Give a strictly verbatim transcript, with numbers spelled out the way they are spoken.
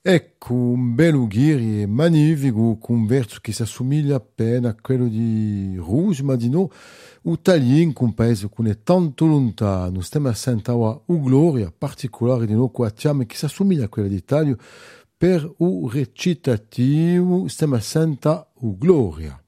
Ecco, un bello ghiri e magnifico, con un verso che si assomiglia appena a quello di Rouge, ma di no, Italien, un paese che è tanto lontano. Stiamo a sentire una gloria particolare di noi qua, che si assomiglia a quella d'Italia per un recitativo, stiamo a sentire una gloria.